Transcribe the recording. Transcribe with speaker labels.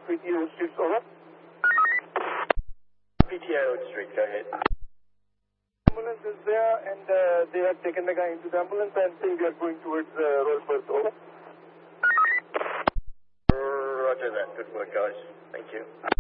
Speaker 1: PTO Street, over.
Speaker 2: PTO Street, go ahead.
Speaker 1: Ambulance is there, and they have taken the guy into the ambulance, and I think we are going towards Rolls-Royce, over.
Speaker 2: Roger that. Good work, guys. Thank you.